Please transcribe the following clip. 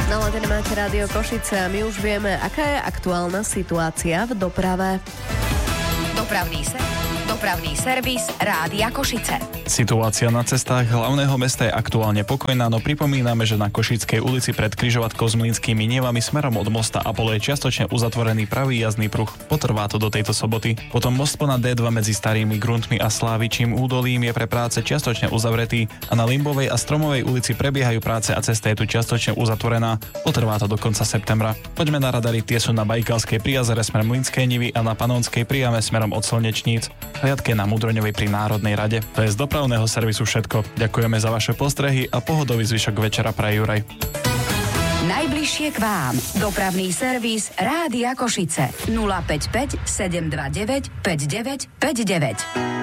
Naladené máte Rádio Košice a my už vieme, aká je aktuálna situácia v doprave. Dopravný servis Rádia Košice. Situácia na cestách hlavného mesta je aktuálne pokojná, no pripomíname, že na Košickej ulici pred križovatkou s Mlynskými Nievami smerom od mosta Apollo je čiastočne uzatvorený pravý jazdný pruh. Potrvá to do tejto soboty. Potom most na D2 medzi Starými Gruntmi a Slávičím údolím je pre práce čiastočne uzavretý a na Limbovej a Stromovej ulici prebiehajú práce a cesta je tu čiastočne uzatvorená. Potrvá to do konca septembra. Poďme na radary, tie sú na Bajkalskej pri jazere smerom Mlynskej Nivy a na Panonskej pri jame smerom od Slnečníc. Hliadke na Mudroňovej pri Národnej rade. To je z dopravného servisu všetko. Ďakujeme za vaše postrehy a pohodový zvyšok večera praje Juraj. Najbližšie k vám. Dopravný servis Rádia Košice. 055 729 5959.